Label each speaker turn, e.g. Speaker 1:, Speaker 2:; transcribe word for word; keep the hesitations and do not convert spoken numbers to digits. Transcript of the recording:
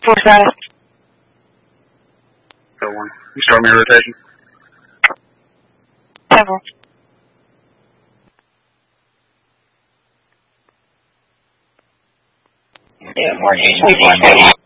Speaker 1: Four status.
Speaker 2: So one. You start me rotation.
Speaker 1: Several.
Speaker 3: Yeah, more engagement.